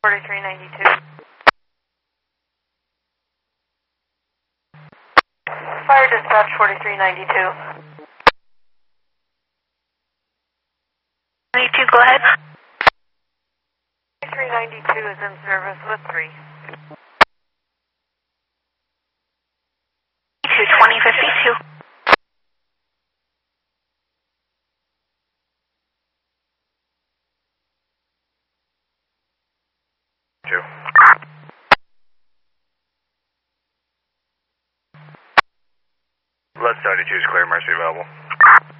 4392. Fire dispatch 4392. 92, go ahead. 4392 is in service with 3. 2052. Two. Lead 72 is clear, Mercy available.